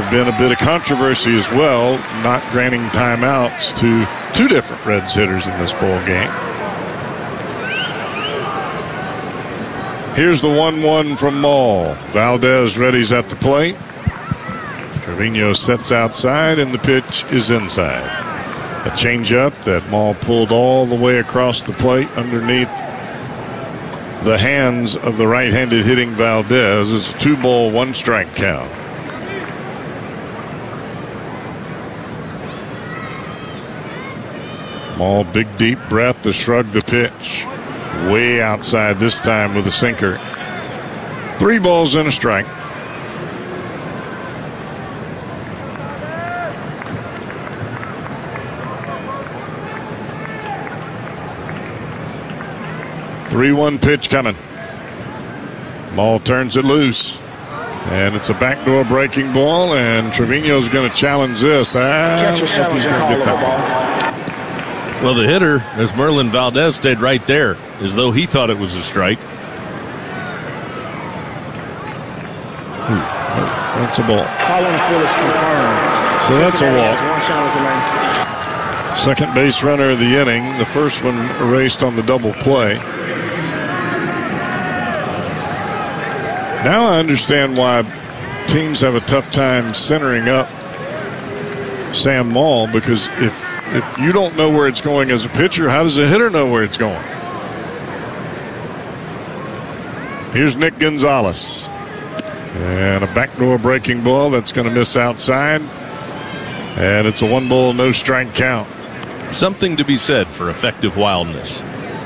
been a bit of controversy as well, not granting timeouts to two different Reds hitters in this ball game. Here's the 1-1 from Maul. Valdez readies at the plate. Trevino sets outside, and the pitch is inside. A changeup that Maul pulled all the way across the plate underneath the hands of the right-handed hitting Valdez. It's a 2-ball, 1-strike count. Maul, big deep breath to shrug the pitch. Way outside this time with a sinker. 3 balls and a strike. Three-1 pitch coming. Maul turns it loose. And it's a backdoor breaking ball, and Trevino's going to challenge this. I don't know if he's going to get that ball. Well, the hitter, as Merlin Valdez, stayed right there, as though he thought it was a strike. That's a ball. So that's a walk. Second base runner of the inning. The first one erased on the double play. Now I understand why teams have a tough time centering up Sam Maul, because if you don't know where it's going as a pitcher, how does a hitter know where it's going? Here's Nick Gonzalez. And a backdoor breaking ball that's going to miss outside. And it's a 1-ball, no-strike count. Something to be said for effective wildness.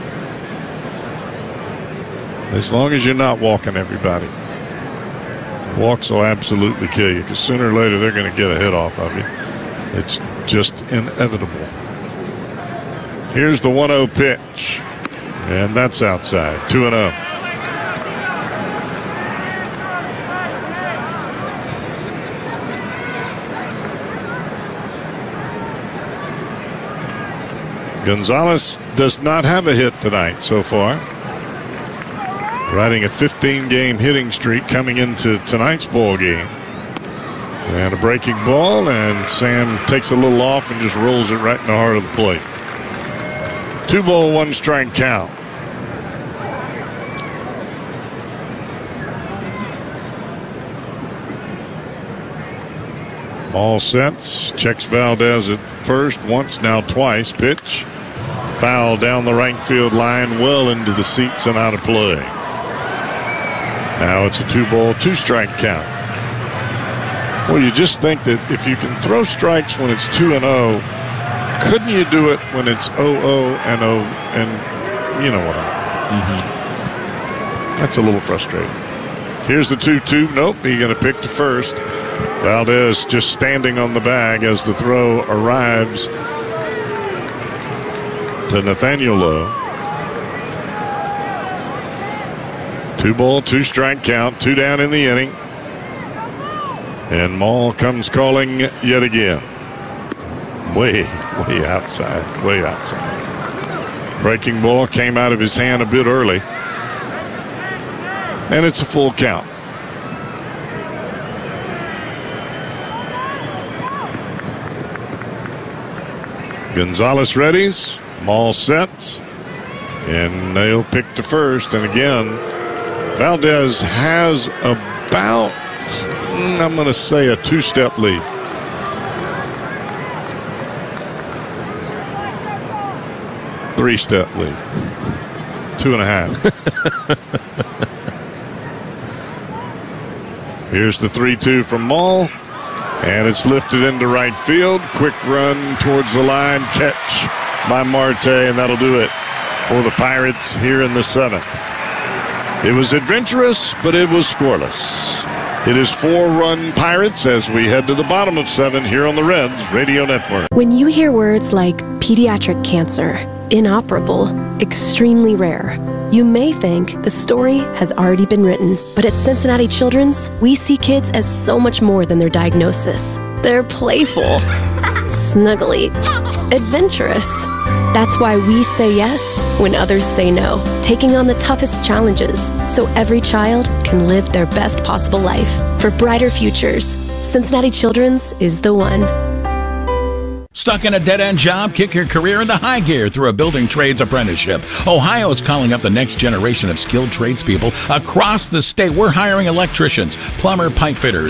As long as you're not walking everybody. Walks will absolutely kill you, because sooner or later they're going to get a hit off of you. It's just inevitable. Here's the 1-0 pitch. And that's outside. 2-0. Gonzalez does not have a hit tonight so far. Riding a 15-game hitting streak coming into tonight's ball game. And a breaking ball, and Sam takes a little off and just rolls it right in the heart of the plate. 2-ball, 1-strike count. Ball sets, checks Valdez at first, once, now twice. Pitch, foul down the right field line, well into the seats and out of play. Now it's a 2-ball, 2-strike count. Well, you just think that if you can throw strikes when it's 2-0, couldn't you do it when it's 0-0 and 0? And you know what I mean. That's a little frustrating. Here's the 2-2. Nope, he's going to pick to first. Valdez just standing on the bag as the throw arrives to Nathaniel Lowe. 2-ball, 2-strike count, 2 down in the inning. And Maul comes calling yet again. Way outside, way outside. Breaking ball came out of his hand a bit early. And it's a full count. Gonzalez readies, Maul sets, and they'll pick to first. And again, Valdez has about, I'm going to say, a 2-step lead. Three-step lead. 2.5. Here's the 3-2 from Maul. And it's lifted into right field. Quick run towards the line. Catch by Marte, and that'll do it for the Pirates here in the 7th. It was adventurous, but it was scoreless. It is 4-run Pirates as we head to the bottom of 7 here on the Reds Radio Network. When you hear words like pediatric cancer, inoperable, extremely rare, you may think the story has already been written. But at Cincinnati Children's, we see kids as so much more than their diagnosis. They're playful, snuggly, adventurous. That's why we say yes when others say no, taking on the toughest challenges so every child can live their best possible life. For brighter futures, Cincinnati Children's is the one. Stuck in a dead-end job? Kick your career into high gear through a building trades apprenticeship. Ohio is calling up the next generation of skilled tradespeople across the state. We're hiring electricians, plumber, pipe fitters,